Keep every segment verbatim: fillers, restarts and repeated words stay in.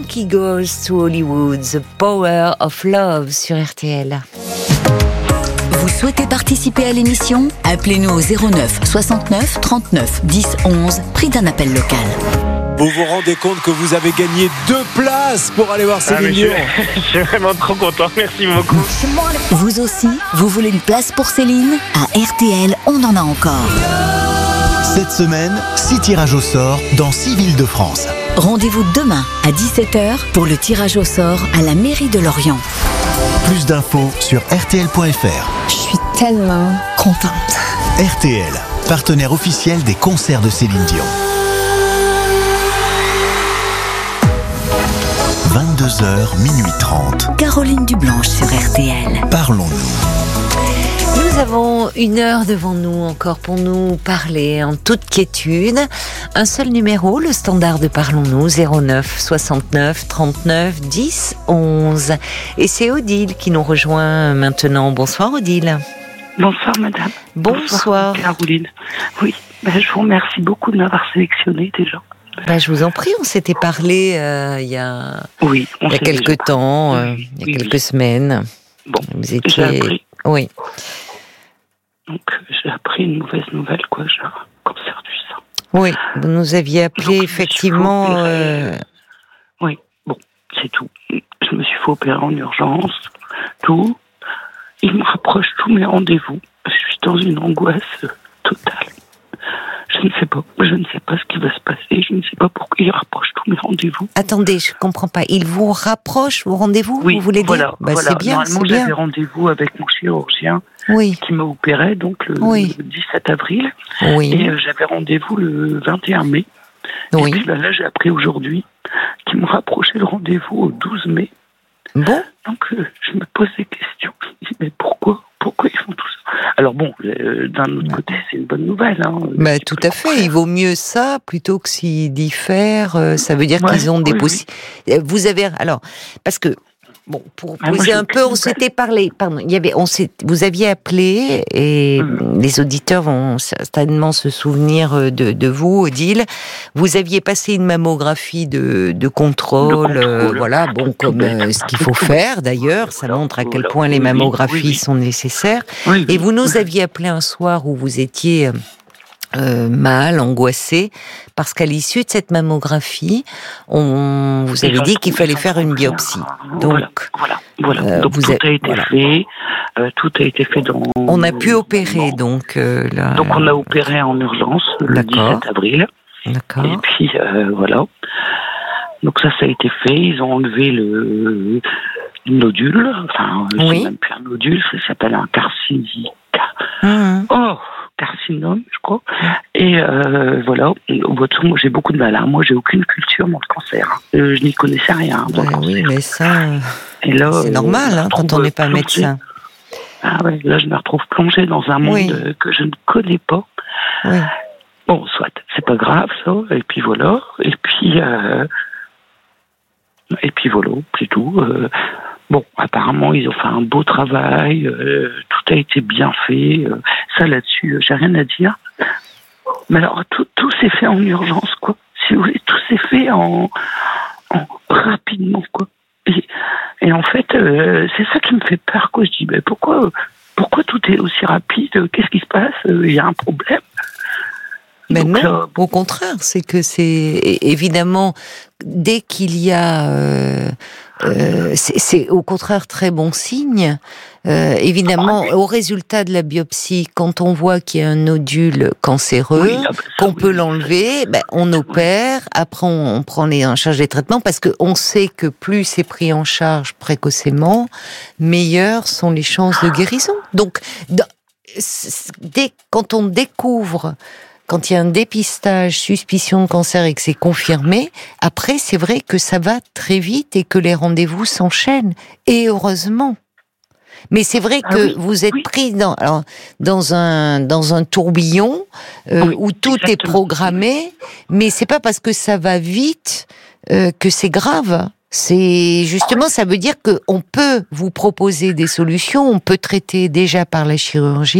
Frankie Goes to Hollywood, The Power of Love sur R T L. Vous souhaitez participer à l'émission ? Appelez-nous au zéro neuf soixante-neuf trente-neuf dix onze, prix d'un appel local. Vous vous rendez compte que vous avez gagné deux places pour aller voir Céline Dion ? Ah, je, je suis vraiment trop content, merci beaucoup. Vous aussi, vous voulez une place pour Céline ? À R T L, on en a encore. Cette semaine, six tirages au sort dans six villes de France. Rendez-vous demain à dix-sept heures pour le tirage au sort à la mairie de Lorient. Plus d'infos sur R T L point F R. Je suis tellement contente. R T L, partenaire officiel des concerts de Céline Dion. vingt-deux heures, minuit trente. Caroline Dublanche sur R T L. Parlons-nous. Nous avons une heure devant nous encore pour nous parler en toute quiétude. Un seul numéro, le standard de Parlons-nous, zéro neuf soixante-neuf trente-neuf dix onze. Et c'est Odile qui nous rejoint maintenant. Bonsoir Odile. Bonsoir madame. Bonsoir. Bonsoir Caroline. Oui, ben, je vous remercie beaucoup de m'avoir sélectionnée déjà. Ben, je vous en prie, on s'était parlé euh, il y a, oui, il y a quelques déjà temps, euh, oui, il y a oui, quelques oui. semaines. Bon, vous étiez... j'ai appris. Oui. Donc j'ai appris une mauvaise nouvelle, quoi, j'ai un cancer du sein. Oui, vous nous aviez appelé donc, effectivement. Euh... Oui, bon, c'est tout. Je me suis fait opérer en urgence, tout. Il me rapproche tous mes rendez-vous. Je suis dans une angoisse totale. Je ne sais pas, je ne sais pas ce qui va se passer, je ne sais pas pourquoi il rapproche tous mes rendez-vous. Attendez, je comprends pas. Il vous rapproche vos rendez-vous, oui, vous voulez voilà, dire bah, voilà. C'est bien, Normalement, c'est bien. J'avais rendez-vous avec mon chirurgien oui. qui m'a opéré donc le, oui. le dix-sept avril. Oui. Et euh, j'avais rendez-vous le vingt et un mai. Oui. Et puis là, là j'ai appris aujourd'hui qu'ils m'ont rapproché le rendez-vous au douze mai. Bon. Donc euh, je me pose des questions. Je me dis mais pourquoi Pourquoi ils font tout ça? Alors bon, euh, d'un autre côté, c'est une bonne nouvelle. Hein. Bah, tout à fait. Il vaut mieux ça plutôt que s'ils diffèrent. Euh, ça veut dire ouais, qu'ils ont des oui, possibilités. Oui. Vous avez alors parce que bon, pour ah, poser moi, un peu, on s'était parlé. Pardon, il y avait, on s'est, vous aviez appelé et mmh. les auditeurs vont certainement se souvenir de, de vous, Odile. Vous aviez passé une mammographie de, de contrôle, de contrôle. Euh, voilà, bon, comme euh, ce qu'il faut faire d'ailleurs. Ça montre à quel point les mammographies oui, oui, oui. sont nécessaires. Oui, oui. Et vous nous aviez appelé un soir où vous étiez Euh, mal, angoissé, parce qu'à l'issue de cette mammographie, on vous avez dit qu'il fallait faire une biopsie. Donc, voilà, voilà. Euh, donc vous tout êtes, a été voilà. fait, euh, tout a été fait dans. On a pu opérer donc. Euh, la... Donc on a opéré en urgence le D'accord. dix-sept avril. D'accord. Et puis euh, voilà. Donc ça, ça a été fait. Ils ont enlevé le nodule. Enfin, oui. c'est même plus un nodule, ça s'appelle un carcinome. Mmh. Oh. carcinome, je crois. Et euh, voilà. Moi, j'ai beaucoup de mal. Hein. Moi, j'ai aucune culture dans le cancer. Euh, je n'y connaissais rien dans ouais, le cancer. Oui, mais ça, et là, c'est euh, normal hein, quand on n'est pas plongée. médecin. Ah ouais, là, je me retrouve plongée dans un monde oui. que je ne connais pas. Oui. Bon, soit, c'est pas grave, ça. Et puis voilà. Et puis, euh, et puis voilà, c'est tout. Euh, Bon, apparemment, ils ont fait un beau travail, euh, tout a été bien fait. Euh, ça, là-dessus, euh, j'ai rien à dire. Mais alors, tout, tout s'est fait en urgence, quoi. Si vous voulez, tout s'est fait en, en rapidement, quoi. Et, et en fait, euh, c'est ça qui me fait peur, quoi. Je dis, mais pourquoi, pourquoi tout est aussi rapide? Qu'est-ce qui se passe? Il y a un problème? Mais Donc, non, euh, au contraire, c'est que c'est évidemment dès qu'il y a, euh, euh, c'est, c'est au contraire très bon signe. Euh, évidemment, au résultat de la biopsie, quand on voit qu'il y a un nodule cancéreux, oui, là, qu'on peut l'enlever, ben, on opère. Après, on, on prend les, en charge les traitements parce que on sait que plus c'est pris en charge précocement, meilleures sont les chances de guérison. Donc, dans, dès quand on découvre quand il y a un dépistage, suspicion de cancer et que c'est confirmé, après, c'est vrai que ça va très vite et que les rendez-vous s'enchaînent. Et heureusement. Mais c'est vrai que ah oui, vous êtes oui. pris dans, alors, dans un, dans un tourbillon, euh, oui, où tout exactement. est programmé, mais c'est pas parce que ça va vite, euh, que c'est grave. C'est, justement, ça veut dire qu'on peut vous proposer des solutions, on peut traiter déjà par la chirurgie,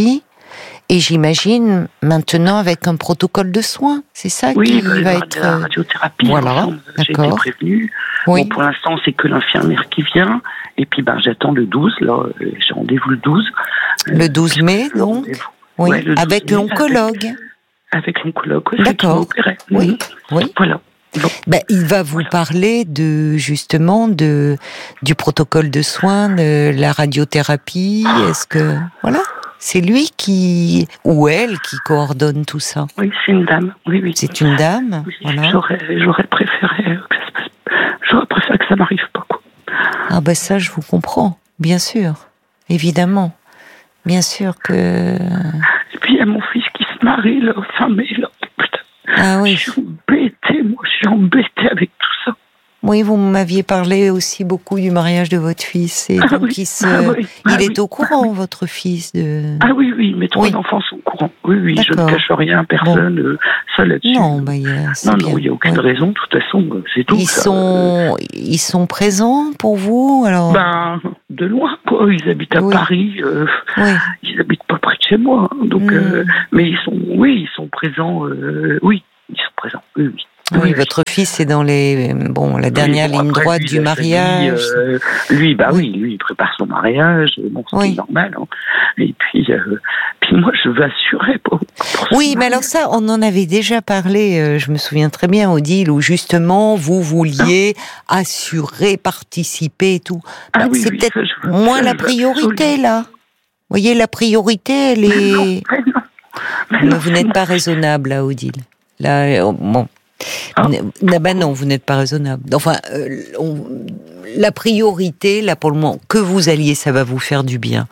Et j'imagine maintenant avec un protocole de soins, c'est ça oui, qui bah, va la, être. la radiothérapie. Voilà, ensemble, j'ai été d'accord. prévenue. Oui. Bon, pour l'instant, c'est que l'infirmière qui vient. Et puis, ben, j'attends le douze. Là, j'ai rendez-vous le douze. Le douze mai, Le donc. rendez-vous. Oui. Ouais, le douze Avec mai, l'oncologue. Avec, avec l'oncologue. Ouais, D'accord. qui m'a opéré. Oui. Mhm. Oui. Voilà. Bon. Ben, il va vous Voilà. parler de justement de du protocole de soins, de la radiothérapie. Est-ce que voilà, c'est lui qui ou elle qui coordonne tout ça? Oui, c'est une dame. Oui, oui. C'est une dame. Oui, Voilà. J'aurais, j'aurais préféré que ça se passe. J'aurais préféré que ça m'arrive pas, quoi. Ah ben ça, je vous comprends, bien sûr, évidemment, bien sûr que. Et puis il y a mon fils qui se marie là, fin mai là. Putain. Ah oui. Je suis embêtée, moi, je suis embêtée avec tout ça. Oui, vous m'aviez parlé aussi beaucoup du mariage de votre fils, et Ah donc oui, il, se... ah oui, ah il est oui, au courant, ah oui. votre fils, de. Ah oui, oui, mes trois Oui. enfants sont au courant. Oui, oui, je ne D'accord. cache rien à personne, euh, ça là-dessus. Non, bah, il y a, c'est non, bien. non, il n'y a aucune Ouais. raison, de toute façon, euh, c'est tout. Ils ça. sont, ils sont présents pour vous, alors. Ben, de loin, quoi. Ils habitent à Oui. Paris. Euh, Oui. ils habitent pas près de chez moi. hein, donc, Mm. euh, mais ils sont, oui, ils sont présents. Euh, oui, ils sont présents. Oui, oui. Oui, Oui, votre fils est dans les, bon, la dernière Oui, bon, ligne après, droite lui, du il a mariage. choisi, euh, lui, bah Oui. oui. lui, il prépare son mariage, bon, c'est Oui. normal. Hein. Et puis, euh, puis moi, je veux assurer pour. pour Oui, ce mais alors mariage. ça, on en avait déjà parlé, euh, je me souviens très bien, Odile, où justement, vous vouliez assurer, participer et tout. Ah Bah, oui, c'est oui, peut-être ça, je veux- moins ça, la je veux priorité, absolument. là. Vous voyez, la priorité, elle Mais non, est... mais non. Mais Mais non, vous c'est n'êtes mon pas fils. raisonnable, là, Odile. Là, euh, bon... Ah. N- n- bah non, vous n'êtes pas raisonnable. Enfin, euh, on- la priorité, là pour le moment, que vous alliez, ça va vous faire du bien,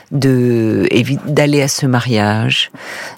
de évi- d'aller à ce mariage,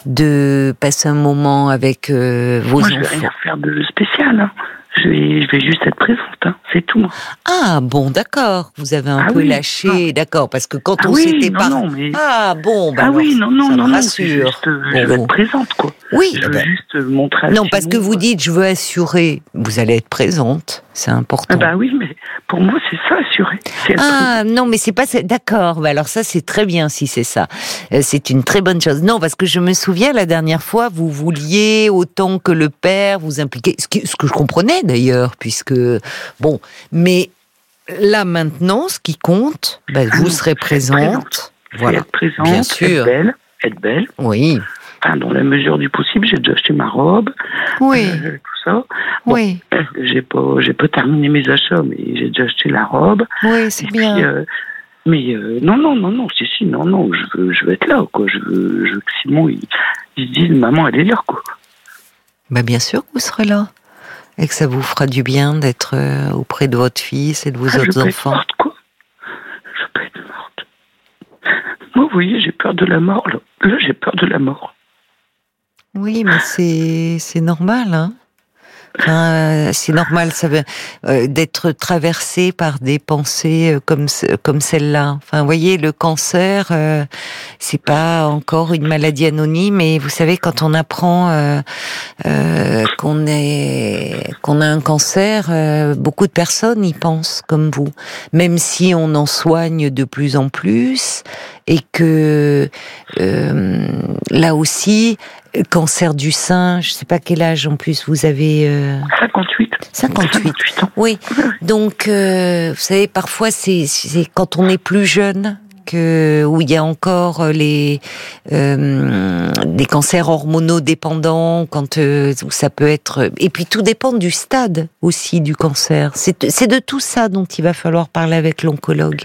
de passer un moment avec euh, vos Moi, je vais enfants. rien faire de spécial. Hein. Je vais, je vais juste être présente, hein. C'est tout. Ah bon, d'accord. Vous avez un Ah peu oui, lâché, d'accord, parce que quand Ah on oui, s'était non, pas. non, mais- Ah bon, bah ah alors, oui, non, non, ça non, me non, c'est rassure. juste, euh, Bon, je veux vous- être présente, quoi. Oui, Je eh veux ben, juste euh, montrer. non, parce que vous dites, je veux assurer. Vous allez être présente, c'est important. Ah bah oui, mais pour moi, c'est ça, assurer. C'est être Ah non, mais c'est pas ça. D'accord. Bah alors ça c'est très bien si c'est ça. Euh, c'est une très bonne chose. Non, parce que je me souviens la dernière fois, vous vouliez autant que le père vous impliquer, ce, qui- ce que je comprenais d'ailleurs, puisque bon, mais là maintenant, ce qui compte, bah, Ah vous non, serez c'est être présente. présente. C'est Voilà. être présente, Bien sûr. être belle, être belle. Oui. Enfin, dans la mesure du possible, j'ai déjà acheté ma robe, Oui. euh, tout ça. Bon, Oui. euh, J'ai pas, j'ai pas terminé mes achats, mais j'ai déjà acheté la robe. Oui, c'est Et bien. puis, euh, mais euh, non, non, non, non, si, si, non, non, je veux, je veux être là, quoi. Je veux, je veux que Simon, il, il se dise, maman, elle est là, quoi. Bah bien sûr que vous serez là. Et que ça vous fera du bien d'être euh, auprès de votre fils et de vos Ah, je autres peux être enfants. morte, quoi. Je peux être morte. Moi, vous voyez, j'ai peur de la mort, là. Là, j'ai peur de la mort. Oui, mais c'est c'est normal, hein. Enfin, euh, c'est normal, ça veut, euh, d'être traversé par des pensées euh, comme ce- comme celle-là. Enfin, vous voyez, le cancer, euh, c'est pas encore une maladie anonyme. Et vous savez, quand on apprend euh, euh, qu'on est qu'on a un cancer, euh, beaucoup de personnes y pensent comme vous, même si on en soigne de plus en plus et que euh, là aussi. Cancer du sein, je sais pas quel âge en plus vous avez. Euh... cinquante-huit. cinquante-huit. cinquante-huit ans. Oui. Donc, euh, vous savez, parfois c'est c'est quand on est plus jeune que où il y a encore les euh, des cancers hormonaux dépendants, quand euh, où ça peut être. Et puis tout dépend du stade aussi du cancer. C'est c'est de tout ça dont il va falloir parler avec l'oncologue.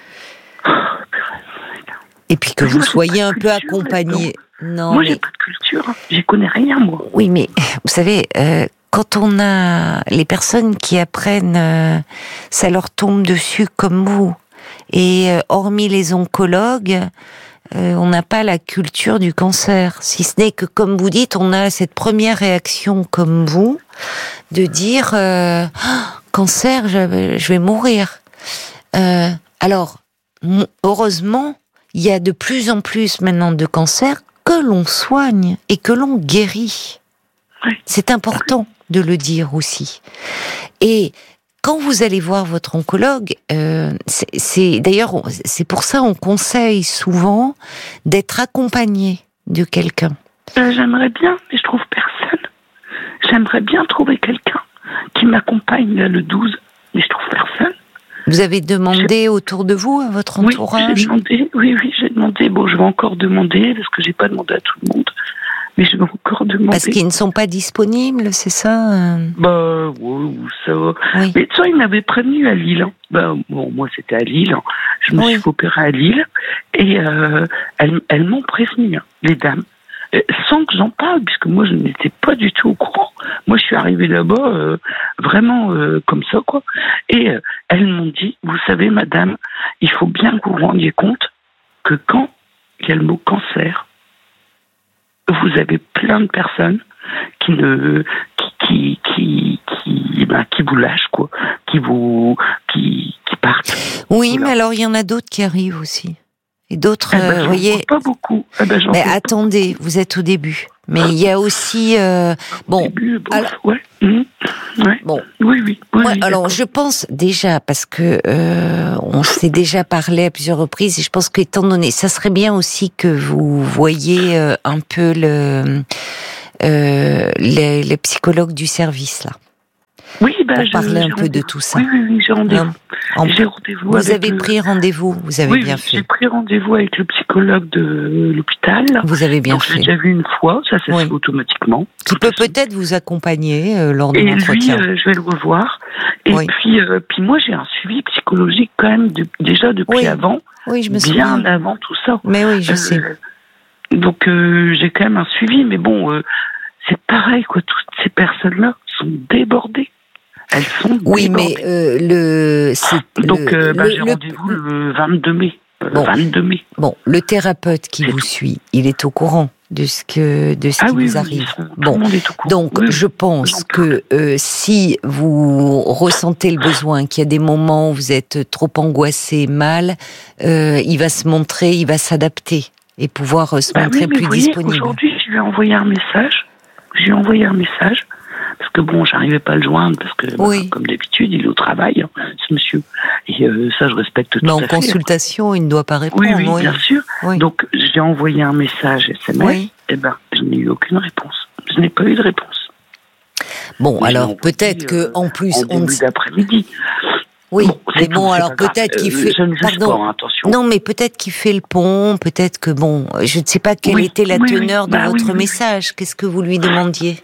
Et puis que Moi, vous j'ai soyez pas un de peu culture accompagné. là-dedans. Non, Moi, mais... j'ai pas de culture. hein. J'y connais rien, moi. Oui, mais vous savez, euh, quand on a les personnes qui apprennent, euh, ça leur tombe dessus comme vous. Et euh, hormis les oncologues, euh, on n'a pas la culture du cancer. Si ce n'est que, comme vous dites, on a cette première réaction comme vous, de dire euh, ah, cancer, je, je vais mourir. Euh, alors, m- heureusement, il y a de plus en plus maintenant de cancers que l'on soigne et que l'on guérit. Oui. C'est important de le dire aussi. Et quand vous allez voir votre oncologue, euh, c'est, c'est d'ailleurs c'est pour ça on conseille souvent d'être accompagné de quelqu'un. Euh, j'aimerais bien, mais je trouve personne. J'aimerais bien trouver quelqu'un qui m'accompagne là, le douze, mais je trouve personne. Vous avez demandé j'ai... autour de vous, à votre entourage? Oui, j'ai demandé, oui, oui, j'ai demandé. Bon, je vais encore demander, parce que j'ai pas demandé à tout le monde. Mais je vais encore demander. Parce qu'ils ne sont pas disponibles, c'est ça? Bah, ouais, ça va. Oui. Mais tu vois, ils m'avaient prévenu à Lille. Hein. Bah, bon, moi, c'était à Lille. Hein. Je me oui. suis fait opérer à Lille. Et euh, elles, elles m'ont prévenu, hein, les dames. Sans que j'en parle, puisque moi, je n'étais pas du tout au courant. Moi, je suis arrivée là-bas euh, vraiment euh, comme ça, quoi. Et euh, elles m'ont dit, vous savez, madame, il faut bien que vous vous rendiez compte que quand il y a le mot cancer, vous avez plein de personnes qui ne qui qui qui qui, ben, qui vous lâchent, quoi, qui vous qui qui partent. Oui, voilà. Mais alors il y en a d'autres qui arrivent aussi, et d'autres, eh ben, euh, voyez. Pas beaucoup. Eh ben, mais attendez, pas. Vous êtes au début. Mais il y a aussi euh, bon. Début, bon alors, ouais. Mmh. Ouais. Bon. Oui, oui. oui, ouais, oui alors, je pense déjà parce que euh, on s'est déjà parlé à plusieurs reprises, et je pense qu'étant donné, ça serait bien aussi que vous voyiez euh, un peu le euh, les, les psychologues du service là. Oui, bah, pour je, parler un peu rendez-vous. de tout ça. Oui, oui, oui, j'ai rendez-vous. En, j'ai rendez-vous vous avec avez le... pris rendez-vous, vous avez oui, bien oui, fait. J'ai pris rendez-vous avec le psychologue de l'hôpital. Vous avez bien Donc, fait. J'ai déjà vu une fois, ça s'est oui. fait automatiquement. Qui peut peut-être vous accompagner euh, lors de et l'entretien. Et lui, euh, je vais le revoir. Et oui. puis, euh, puis moi, j'ai un suivi psychologique quand même de, déjà depuis oui. avant. Oui, je me bien souviens. avant tout ça. Mais oui, je euh, sais. Donc, euh, j'ai quand même un suivi, mais bon, euh, c'est pareil, quoi. Toutes ces personnes-là sont débordées. Elles sont oui, débordées. mais euh, le c'est donc le, euh, bah, le, j'ai le, rendez-vous le, le vingt-deux mai. Bon, vingt-deux mai. Bon, le thérapeute qui c'est vous tout. suit, il est au courant de ce que de ce ah, qui oui, vous oui, arrive. Oui, bon, donc oui, je pense donc. que euh, si vous ressentez le besoin, qu'il y a des moments où vous êtes trop angoissé, mal, euh, il va se montrer, il va s'adapter et pouvoir euh, se bah, montrer oui, mais plus vous voyez, disponible. Aujourd'hui, je lui ai envoyé un message. Je lui ai envoyé un message. Parce que bon, j'arrivais pas à le joindre, parce que, oui. bah, comme d'habitude, il est au travail, hein, ce monsieur. Et euh, ça, je respecte tout Mais à en fait. Mais en consultation, il ne doit pas répondre. Oui, oui, oui. bien sûr. Oui. Donc, j'ai envoyé un message S M S, oui. et ben, je n'ai eu aucune réponse. Je n'ai pas eu de réponse. Bon, mais alors, peut-être que, en plus, en on... début d'après-midi. Oui, bon, mais bon, tout, alors peut-être qu'il fait. Euh, je ne juge Pardon. pas, hein, attention. Non, mais peut-être qu'il fait le pont, peut-être que bon, je ne sais pas quelle oui, était la oui, teneur oui, de bah, votre oui, message. Oui. Qu'est-ce que vous lui demandiez?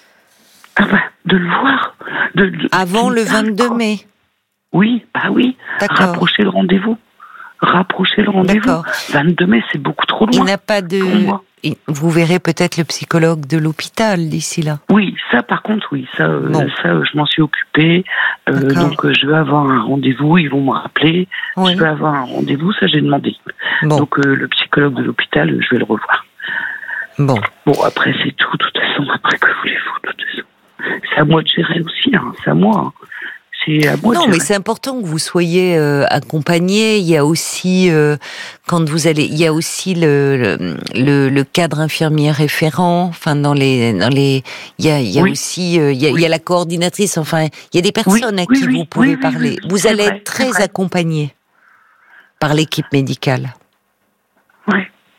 Ah bah, de le voir. De, de, Avant le vingt-deux mai. Oui, bah oui. D'accord. Rapprocher le rendez-vous. Rapprocher le rendez-vous. D'accord. vingt-deux mai, c'est beaucoup trop loin. Il n'a pas de. Vous verrez peut-être le psychologue de l'hôpital d'ici là. Oui, ça par contre, oui, ça, bon. ça, je m'en suis occupée. Euh, donc, euh, je vais avoir un rendez-vous. Ils vont me rappeler. Oui. Je vais avoir un rendez-vous. Ça, j'ai demandé. Bon. Donc, euh, le psychologue de l'hôpital, je vais le revoir. Bon. Bon, après, c'est tout. De toute façon, après, que voulez-vous, de toute façon. C'est à moi de gérer aussi, hein. C'est à moi. Hein. C'est à moi non, de gérer. Mais c'est important que vous soyez euh, accompagné. Il y a aussi, euh, quand vous allez, il y a aussi le, le, le cadre infirmier référent. Enfin, dans les, dans les, il y a, il y a oui. aussi, euh, il, y a, oui. il y a la coordinatrice. Enfin, il y a des personnes oui, à qui oui, vous pouvez oui, parler. Oui, oui, vous allez vrai, être très accompagné par l'équipe médicale. Oui.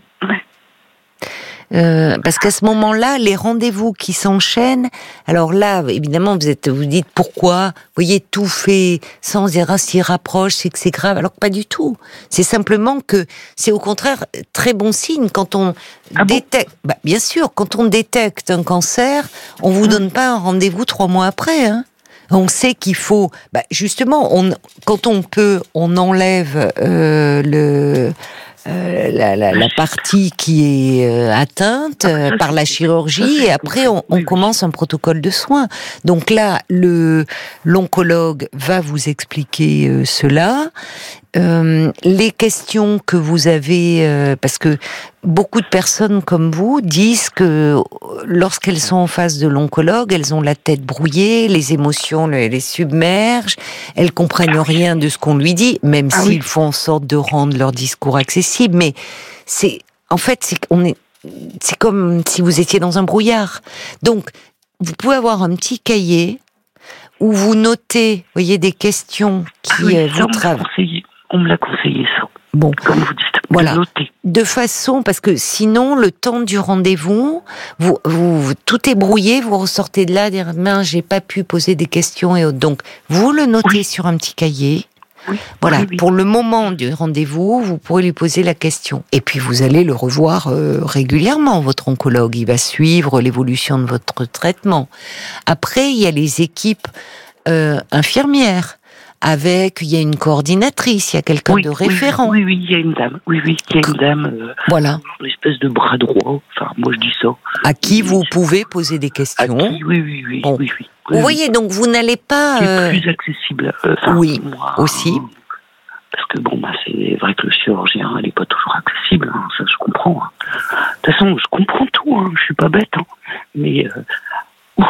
Euh, parce qu'à ce moment-là, les rendez-vous qui s'enchaînent, alors là, évidemment, vous êtes, vous dites pourquoi, vous voyez, tout fait sans s'y rapproche, c'est que c'est grave, alors que pas du tout. C'est simplement que c'est au contraire très bon signe quand on ah détecte, bon bah, bien sûr, quand on détecte un cancer, on vous donne pas un rendez-vous trois mois après, hein. On sait qu'il faut, bah, justement, on, quand on peut, on enlève euh, le Euh, la, la, la partie qui est euh, atteinte euh, par la chirurgie, et après on, on commence un protocole de soins. Donc là, le l'oncologue va vous expliquer euh, cela. Euh, les questions que vous avez, euh, parce que beaucoup de personnes comme vous disent que lorsqu'elles sont en face de l'oncologue, elles ont la tête brouillée, les émotions les, les submergent, elles comprennent rien de ce qu'on lui dit, même ah s'ils oui. font en sorte de rendre leur discours accessible. Mais c'est, en fait, c'est, on est, c'est comme si vous étiez dans un brouillard. Donc, vous pouvez avoir un petit cahier où vous notez, vous voyez, des questions qui ah oui, euh, ça, vous on, me travaillent. on me l'a conseillé, ça. Bon, comme vous dites, voilà. De noter. De façon, parce que sinon, le temps du rendez-vous, vous, vous, tout est brouillé, vous ressortez de là, dire, mince, j'ai pas pu poser des questions et autres. Donc, vous le notez oui. sur un petit cahier. Oui. Voilà, oui, oui. pour le moment du rendez-vous, vous pourrez lui poser la question. Et puis vous allez le revoir euh, régulièrement, votre oncologue. Il va suivre l'évolution de votre traitement. Après, il y a les équipes euh, infirmières. Avec, il y a une coordinatrice, il y a quelqu'un oui, de référent. Oui, oui, il y a une dame. Oui, oui, il y a une dame. Euh, voilà. Une espèce de bras droit. Enfin, moi je dis ça. À qui vous pouvez poser des questions. À qui, oui, oui, oui, bon. oui, oui. Vous oui, voyez, donc vous n'allez pas. C'est euh... plus accessible. Euh, oui, moi, aussi. Hein, parce que bon, bah, c'est vrai que le chirurgien, elle n'est pas toujours accessible. Hein, ça, je comprends. Hein. De toute façon, je comprends tout. Hein, je suis pas bête. Hein, mais. Euh, ouf,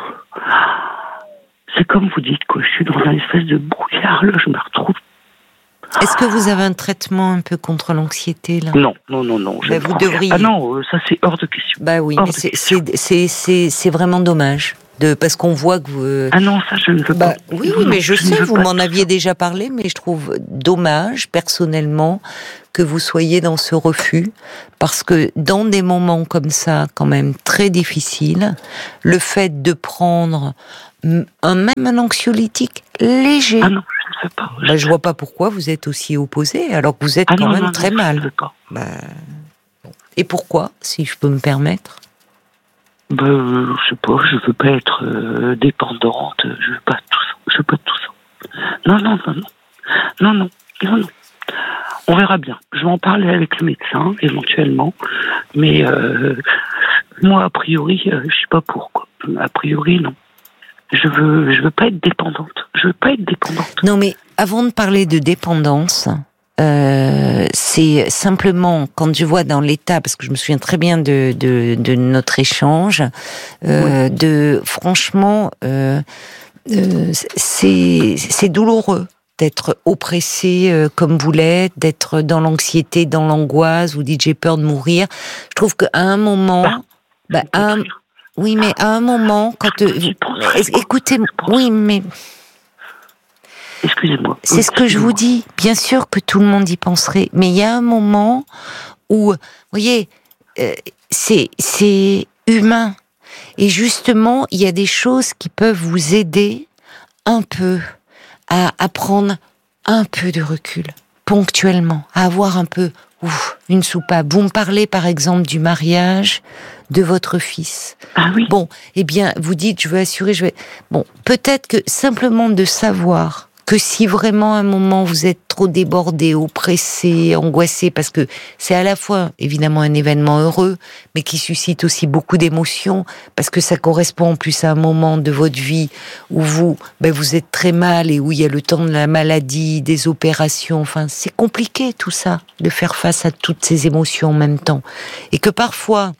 c'est comme vous dites, quoi. Je suis dans un espèce de brouillard, là, je me retrouve. Est-ce que vous avez un traitement un peu contre l'anxiété, là ? Non, non, non, non. Je bah, vous devriez. Ah non, euh, ça c'est hors de question. Bah oui, hors mais c'est, c'est, c'est, c'est, c'est vraiment dommage. De, parce qu'on voit que vous... Euh... Ah non, ça je ne veux bah, pas. Oui, non, oui, mais je, je sais, vous m'en ça. aviez déjà parlé, mais je trouve dommage, personnellement, que vous soyez dans ce refus, parce que dans des moments comme ça, quand même très difficiles, le fait de prendre un, même un anxiolytique léger... Ah non, je ne veux pas. Je, bah, je vois pas pourquoi vous êtes aussi opposé, alors que vous êtes ah quand non, même non, très non, mal. Je ne veux pas. Bah, et pourquoi, si je peux me permettre ? Ben, euh, je sais pas, je veux pas être euh, dépendante, je veux pas tout ça, je veux pas tout ça. Non, non, non, non, non, non, non, non. On verra bien. Je vais en parler avec le médecin, éventuellement, mais euh, moi, a priori, euh, je suis pas pour, quoi. A priori, non. Je veux, je veux pas être dépendante. Je veux pas être dépendante. Non, mais avant de parler de dépendance... Euh, c'est simplement quand je vois dans l'état, parce que je me souviens très bien de, de, de notre échange, euh, oui. de franchement, euh, euh, c'est, c'est douloureux d'être oppressé euh, comme vous l'êtes, d'être dans l'anxiété, dans l'angoisse, vous dites j'ai peur de mourir. Je trouve qu'à un moment, bah, bah, à un, oui, mais à un moment, quand euh, vous, écoutez, oui, mais Excusez-moi. C'est oui, ce que je vous dis. Bien sûr que tout le monde y penserait, mais il y a un moment où, vous voyez, euh, c'est c'est humain. Et justement, il y a des choses qui peuvent vous aider un peu à, à prendre un peu de recul, ponctuellement, à avoir un peu ouf, une soupape. Vous me parlez, par exemple, du mariage de votre fils. Ah oui. Bon, eh bien, vous dites, je veux assurer, je vais... Bon, peut-être que simplement de savoir que si vraiment à un moment vous êtes trop débordé, oppressé, angoissé, parce que c'est à la fois évidemment un événement heureux, mais qui suscite aussi beaucoup d'émotions, parce que ça correspond en plus à un moment de votre vie où vous, ben vous êtes très mal et où il y a le temps de la maladie, des opérations, enfin c'est compliqué tout ça, de faire face à toutes ces émotions en même temps. Et que parfois,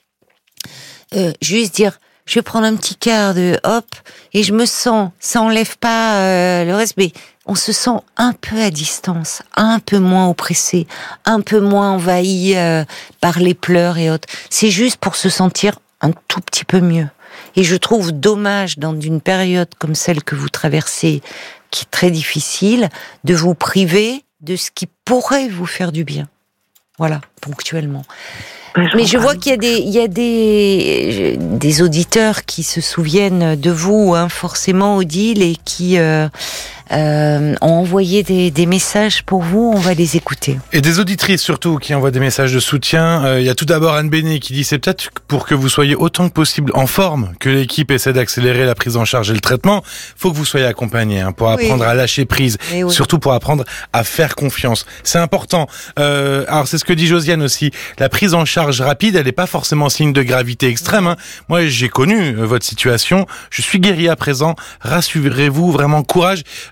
euh, juste dire... je vais prendre un petit quart de hop, et je me sens, ça enlève pas euh, le reste, mais on se sent un peu à distance, un peu moins oppressé, un peu moins envahi euh, par les pleurs et autres. C'est juste pour se sentir un tout petit peu mieux. Et je trouve dommage, dans une période comme celle que vous traversez, qui est très difficile, de vous priver de ce qui pourrait vous faire du bien. Voilà, ponctuellement. Mais je vois qu'il y a des, il y a des, des auditeurs qui se souviennent de vous, hein, forcément, Odile, et qui euh, euh, ont envoyé des, des messages pour vous. On va les écouter. Et des auditrices surtout qui envoient des messages de soutien. Euh, il y a tout d'abord Anne Béné qui dit c'est peut-être pour que vous soyez autant que possible en forme que l'équipe essaie d'accélérer la prise en charge et le traitement. Faut que vous soyez accompagné hein, pour apprendre oui. à lâcher prise, oui. surtout pour apprendre à faire confiance. C'est important. Euh, alors c'est ce que dit Josiane aussi. La prise en charge charge rapide, elle n'est pas forcément signe de gravité extrême. Hein. Moi, j'ai connu euh, votre situation. Je suis guéri à présent. Rassurez-vous, vraiment courage.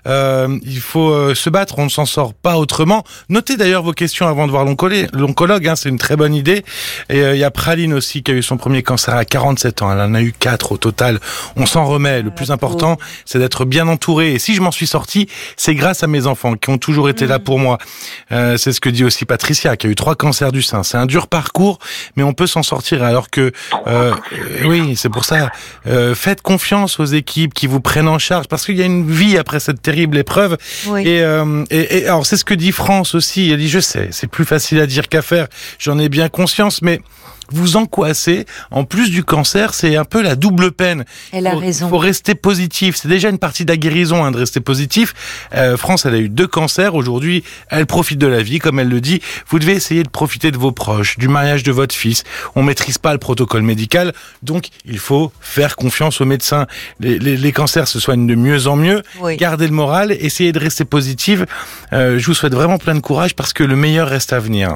Euh, il faut euh, se battre, on ne s'en sort pas autrement. Notez d'ailleurs vos questions avant de voir l'oncologue, l'oncologue hein, c'est une très bonne idée. Et il euh, y a Praline aussi qui a eu son premier cancer à quarante-sept ans. Elle en a eu quatre au total. On s'en remet. Le plus important, c'est d'être bien entouré. Et si je m'en suis sorti, c'est grâce à mes enfants qui ont toujours été là pour moi. Euh, c'est ce que dit aussi Patricia, qui a eu trois cancers du sein. C'est un dur parcours, mais on peut s'en sortir. Alors que, euh, oui, c'est pour ça. Euh, faites confiance aux équipes qui vous prennent en charge, parce qu'il y a une vie après cette terrible épreuve. Oui. Et, euh, et, et alors c'est ce que dit France aussi. Elle dit, je sais, c'est plus facile à dire qu'à faire. J'en ai bien conscience, mais vous angoissez. En plus du cancer, c'est un peu la double peine. Elle a faut, raison. Faut rester positif. C'est déjà une partie de la guérison hein, de rester positif. Euh, France, elle a eu deux cancers. Aujourd'hui, elle profite de la vie, comme elle le dit. Vous devez essayer de profiter de vos proches, du mariage de votre fils. On maîtrise pas le protocole médical, donc il faut faire confiance aux médecins. Les, les, les cancers se soignent de mieux en mieux. Oui. Gardez le moral, essayez de rester positive. Euh, je vous souhaite vraiment plein de courage parce que le meilleur reste à venir.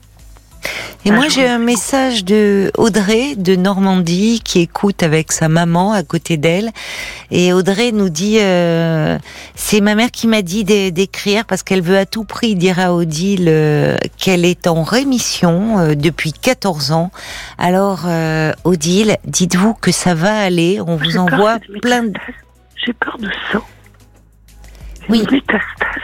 Et moi, j'ai un message de Audrey de Normandie qui écoute avec sa maman à côté d'elle. Et Audrey nous dit, euh, c'est ma mère qui m'a dit d'écrire parce qu'elle veut à tout prix dire à Odile euh, qu'elle est en rémission euh, depuis quatorze ans. Alors, euh, Odile, dites-vous que ça va aller. On vous j'ai envoie plein de... J'ai peur de ça. Oui. Une métastase.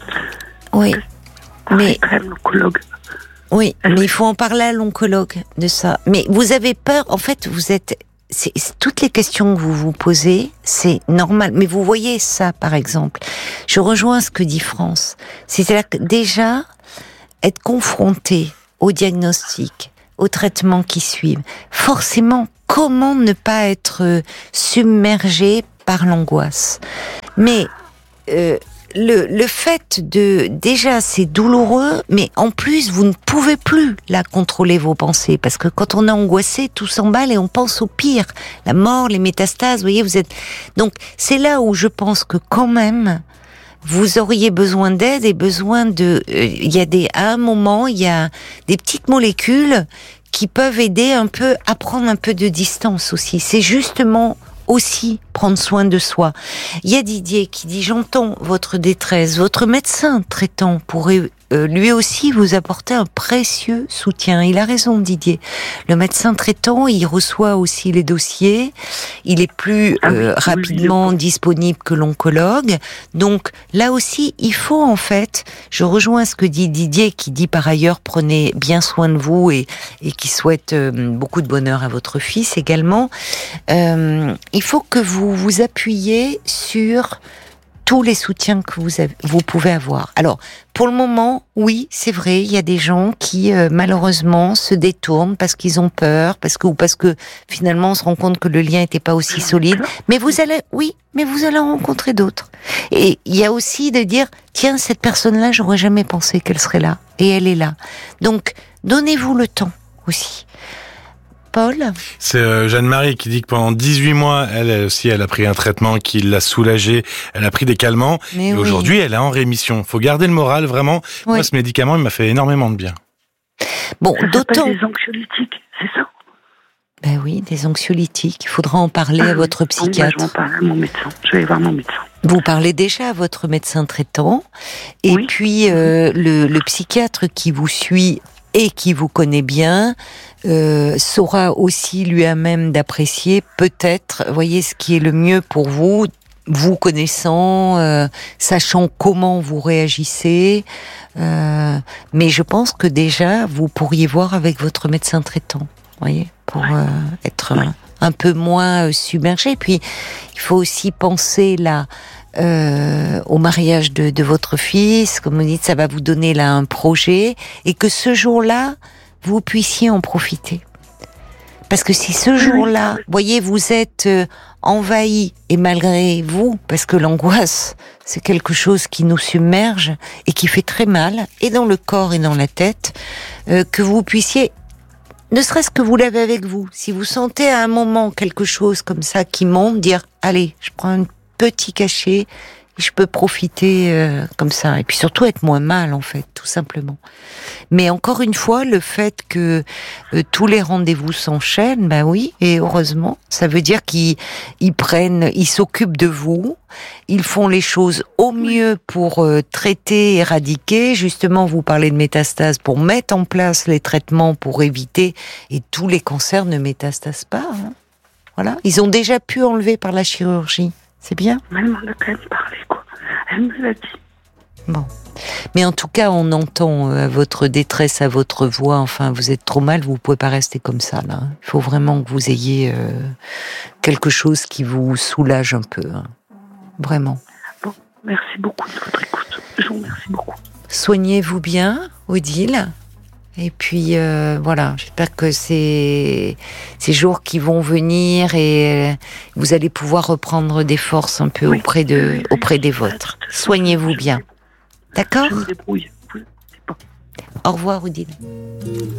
Oui. Mais... l'oncologue. Oui, mais il faut en parler à l'oncologue de ça. Mais vous avez peur, en fait, vous êtes... C'est, c'est, toutes les questions que vous vous posez, c'est normal. Mais vous voyez ça, par exemple. Je rejoins ce que dit France. C'est-à-dire que déjà, être confronté au diagnostic, aux traitements qui suivent, forcément, comment ne pas être submergé par l'angoisse ? Mais... Euh, Le, le fait de, déjà c'est douloureux, mais en plus vous ne pouvez plus la contrôler vos pensées, parce que quand on est angoissé, tout s'emballe et on pense au pire, la mort, les métastases, vous voyez, vous êtes, donc c'est là où je pense que quand même, vous auriez besoin d'aide et besoin de, il euh, y a des, à un moment, il y a des petites molécules qui peuvent aider un peu à prendre un peu de distance aussi, c'est justement aussi prendre soin de soi. Il y a Didier qui dit, j'entends votre détresse, votre médecin traitant pourrait euh, lui aussi vous apporter un précieux soutien. Il a raison, Didier. Le médecin traitant, il reçoit aussi les dossiers, il est plus euh, rapidement disponible que l'oncologue. Donc là aussi, il faut en fait, je rejoins ce que dit Didier, qui dit par ailleurs, prenez bien soin de vous et, et qui souhaite euh, beaucoup de bonheur à votre fils également. Euh, il faut que vous vous appuyez sur tous les soutiens que vous, avez, vous pouvez avoir. Alors, pour le moment, oui, c'est vrai, il y a des gens qui, euh, malheureusement, se détournent parce qu'ils ont peur, parce que, ou parce que, finalement, on se rend compte que le lien n'était pas aussi solide. Mais vous allez, oui, mais vous allez en rencontrer d'autres. Et il y a aussi de dire, tiens, cette personne-là, j'aurais jamais pensé qu'elle serait là. Et elle est là. Donc, donnez-vous le temps aussi. Paul ? C'est euh, Jeanne-Marie qui dit que pendant dix-huit mois, elle, elle aussi, elle a pris un traitement qui l'a soulagée. Elle a pris des calmants. Mais et oui. Aujourd'hui, elle est en rémission. Faut garder le moral, vraiment. Oui. Moi, ce médicament, il m'a fait énormément de bien. Bon, ça d'autant... des anxiolytiques, c'est ça ? Ben oui, des anxiolytiques. Il faudra en parler ah, à votre psychiatre. Je vais en parler à mon médecin. Je vais aller voir mon médecin. Vous parlez déjà à votre médecin traitant. Et oui. puis, euh, le, le psychiatre qui vous suit et qui vous connaît bien, euh, saura aussi lui-même d'apprécier peut-être, voyez, ce qui est le mieux pour vous, vous connaissant, euh, sachant comment vous réagissez. Euh, mais je pense que déjà, vous pourriez voir avec votre médecin traitant, voyez, pour euh, être un, un peu moins submergé. Puis, il faut aussi penser là, Euh, au mariage de, de votre fils, comme vous dites, ça va vous donner là un projet, et que ce jour-là, vous puissiez en profiter. Parce que si ce jour-là, voyez, vous êtes euh, envahi, et malgré vous, parce que l'angoisse, c'est quelque chose qui nous submerge et qui fait très mal, et dans le corps et dans la tête, euh, que vous puissiez, ne serait-ce que vous l'avez avec vous, si vous sentez à un moment quelque chose comme ça qui monte, dire, allez, je prends une petit cachet, je peux profiter euh, comme ça. Et puis surtout être moins mal, en fait, tout simplement. Mais encore une fois, le fait que euh, tous les rendez-vous s'enchaînent, ben oui, et heureusement, ça veut dire qu'ils ils prennent, ils s'occupent de vous, ils font les choses au mieux pour euh, traiter, éradiquer. Justement, vous parlez de métastases, pour mettre en place les traitements pour éviter, et tous les cancers ne métastasent pas. Hein. Voilà, ils ont déjà pu enlever par la chirurgie. C'est bien. Elle m'en a quand même parlé, quoi. Elle me l'a dit. Bon. Mais en tout cas, on entend euh, votre détresse à votre voix. Enfin, vous êtes trop mal, vous pouvez pas rester comme ça, là. Il faut vraiment que vous ayez euh, quelque chose qui vous soulage un peu. Hein. Vraiment. Bon, merci beaucoup de votre écoute. Je vous remercie beaucoup. Soignez-vous bien, Odile. Et puis, euh, voilà, j'espère que ces, ces jours qui vont venir et euh, vous allez pouvoir reprendre des forces un peu Oui. auprès de, Oui, auprès des oui. vôtres. Soignez-vous bien. D'accord ? Je me débrouille. Vous- c'est pas- Au revoir, Odile.